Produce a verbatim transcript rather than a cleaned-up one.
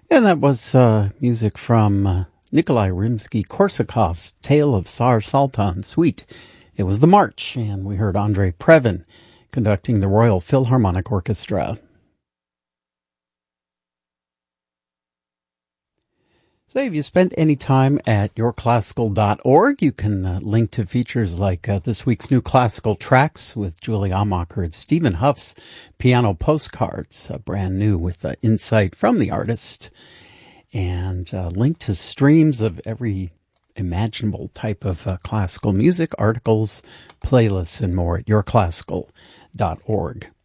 And that was uh, music from uh, Nikolai Rimsky-Korsakov's Tale of Tsar Sultan Suite. It was the March, and we heard Andrei Previn conducting the Royal Philharmonic Orchestra. So if you spent any time at your classical dot org, you can uh, link to features like uh, this week's new classical tracks with Julie Amacher and Stephen Huff's piano postcards, uh, brand new with uh, insight from the artist, and uh, link to streams of every imaginable type of uh, classical music, articles, playlists, and more at your classical dot org.